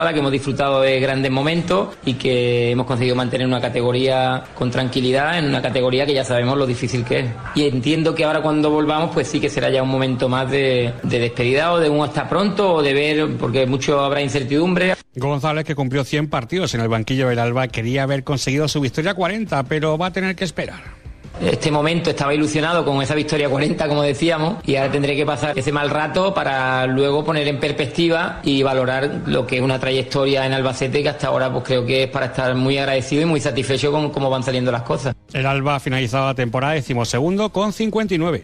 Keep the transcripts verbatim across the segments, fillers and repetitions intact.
Que hemos disfrutado de grandes momentos y que hemos conseguido mantener una categoría con tranquilidad en una categoría que ya sabemos lo difícil que es. Y entiendo que ahora cuando volvamos pues sí que será ya un momento más de, de despedida o de un hasta pronto o de ver, porque mucho habrá incertidumbre. González, que cumplió cien partidos en el banquillo del Alba, quería haber conseguido su victoria cuarenta, pero va a tener que esperar. Este momento estaba ilusionado con esa victoria cuarenta, como decíamos, y ahora tendré que pasar ese mal rato para luego poner en perspectiva y valorar lo que es una trayectoria en Albacete que hasta ahora pues creo que es para estar muy agradecido y muy satisfecho con cómo van saliendo las cosas. El Alba ha finalizado la temporada decimosegundo con cincuenta y nueve.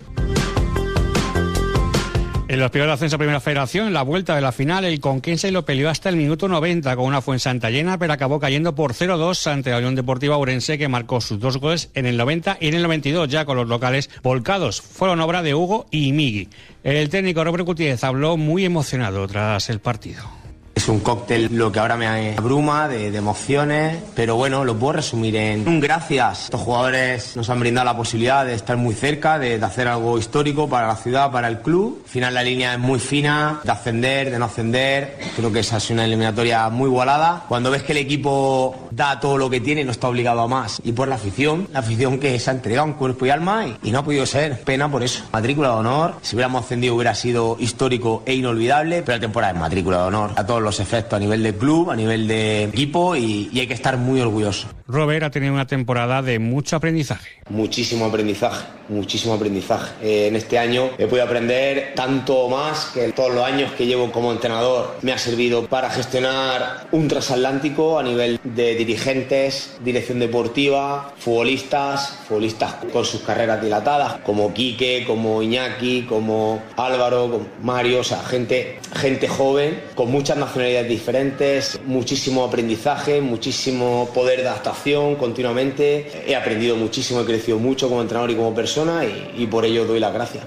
En los primeros de ascenso a Primera Federación, en la vuelta de la final, el Conquense lo peleó hasta el minuto noventa con una Fuensanta llena, pero acabó cayendo por cero dos ante la Unión Deportiva Ourense, que marcó sus dos goles en el noventa y en el noventa y dos, ya con los locales volcados. Fueron obra de Hugo y Migui. El técnico Robert Gutiérrez habló muy emocionado tras el partido. Es un cóctel lo que ahora me abruma de, de emociones, pero bueno, lo puedo resumir en un gracias. Estos jugadores nos han brindado la posibilidad de estar muy cerca, de, de hacer algo histórico para la ciudad, para el club. Al final la línea es muy fina, de ascender, de no ascender. Creo que esa es una eliminatoria muy igualada. Cuando ves que el equipo da todo lo que tiene, no está obligado a más. Y por la afición, la afición que se ha entregado en cuerpo y alma y, y no ha podido ser. Pena por eso. Matrícula de honor. Si hubiéramos ascendido hubiera sido histórico e inolvidable, pero la temporada es matrícula de honor a todos los efectos, a nivel de club, a nivel de equipo y, y hay que estar muy orgulloso. Robert ha tenido una temporada de mucho aprendizaje. Muchísimo aprendizaje, muchísimo aprendizaje. Eh, en este año he podido aprender tanto más que todos los años que llevo como entrenador me ha servido para gestionar un transatlántico a nivel de dirigentes, dirección deportiva, futbolistas, futbolistas con sus carreras dilatadas, como Quique, como Iñaki, como Álvaro, como Mario, o sea, gente, gente joven con muchas nacionalidades diferentes, muchísimo aprendizaje, muchísimo poder de adaptación continuamente. He aprendido muchísimo, he crecido mucho como entrenador y como persona y, y por ello doy las gracias.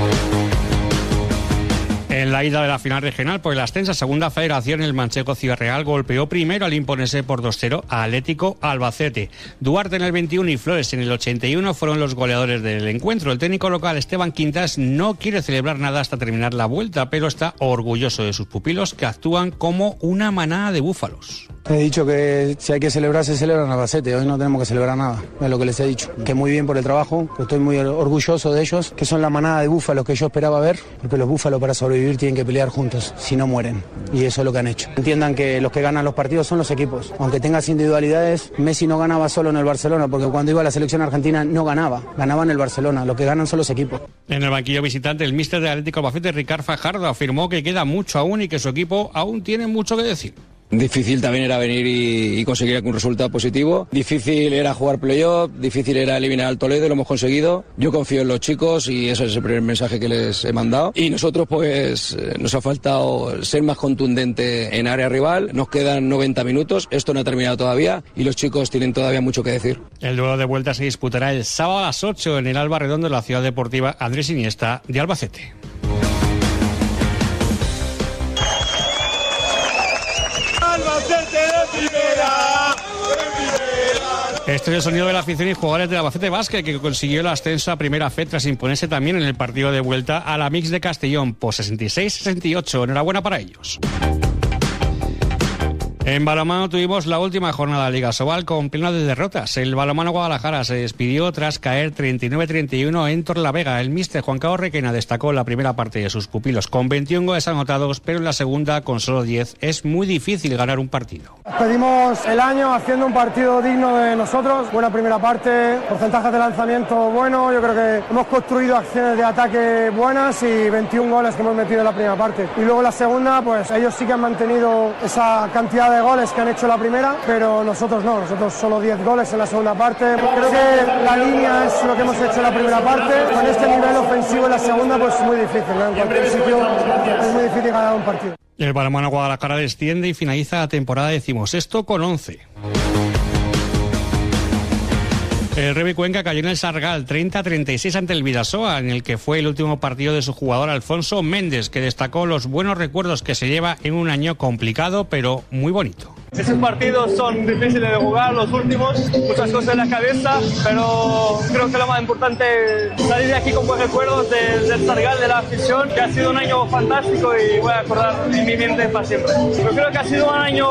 En la ida de la final regional por el ascenso a Segunda Federación, el manchego Ciudad Real golpeó primero al imponerse por dos cero a Atlético Albacete. Duarte en el veintiuno y Flores en el ochenta y uno fueron los goleadores del encuentro. El técnico local Esteban Quintas no quiere celebrar nada hasta terminar la vuelta, pero está orgulloso de sus pupilos, que actúan como una manada de búfalos. He dicho que si hay que celebrar, se celebra en Albacete. Hoy no tenemos que celebrar nada, es lo que les he dicho. Que muy bien por el trabajo, que estoy muy orgulloso de ellos, que son la manada de búfalos que yo esperaba ver, porque los búfalos para sobrevivir tienen que pelear juntos, si no mueren. Y eso es lo que han hecho. Entiendan que los que ganan los partidos son los equipos. Aunque tengas individualidades, Messi no ganaba solo en el Barcelona, porque cuando iba a la selección argentina no ganaba, ganaba en el Barcelona. Lo que ganan son los equipos. En el banquillo visitante, el míster del Atlético Albacete, Ricard Fajardo, afirmó que queda mucho aún y que su equipo aún tiene mucho que decir. Difícil también era venir y, y conseguir algún resultado positivo. Difícil era jugar playoff, difícil era eliminar al Toledo, lo hemos conseguido. Yo confío en los chicos y ese es el primer mensaje que les he mandado. Y nosotros pues nos ha faltado ser más contundente en área rival. Nos quedan noventa minutos, esto no ha terminado todavía y los chicos tienen todavía mucho que decir. El duelo de vuelta se disputará el sábado a las ocho en el Alba Redondo de la Ciudad Deportiva Andrés Iniesta de Albacete. Este es el sonido de la afición y jugadores del Albacete Basket, que consiguió el ascenso a Primera F tras imponerse también en el partido de vuelta a la Mix de Castellón por sesenta y seis a sesenta y ocho. Enhorabuena para ellos. En balonmano tuvimos la última jornada de Liga Sobal con pleno de derrotas. El balonmano Guadalajara se despidió tras caer treinta y nueve a treinta y uno en Torlavega. El míster Juan Carlos Requena destacó la primera parte de sus pupilos con veintiún goles anotados, pero en la segunda con solo diez es muy difícil ganar un partido. Pedimos el año haciendo un partido digno de nosotros. Buena primera parte, porcentajes de lanzamiento bueno. Yo creo que hemos construido acciones de ataque buenas y veintiún goles que hemos metido en la primera parte. Y luego la segunda, pues ellos sí que han mantenido esa cantidad de goles que han hecho la primera, pero nosotros no, nosotros solo diez goles en la segunda parte. Creo que la línea es lo que hemos hecho en la primera parte. Con este nivel ofensivo en la segunda, pues es muy difícil, ¿no? En cualquier sitio es muy difícil ganar un partido. El balonmano Guadalajara desciende y finaliza la temporada decimosexto con once. El Rebe Cuenca cayó en el Sargal treinta a treinta y seis ante el Vidasoa, en el que fue el último partido de su jugador Alfonso Méndez, que destacó los buenos recuerdos que se lleva en un año complicado pero muy bonito. Esos partidos son difíciles de jugar, los últimos, muchas cosas en la cabeza, pero creo que lo más importante es salir de aquí con buenos recuerdos del, del Sargal, de la afición, que ha sido un año fantástico y voy a acordar en mi mente para siempre. Yo creo que ha sido un año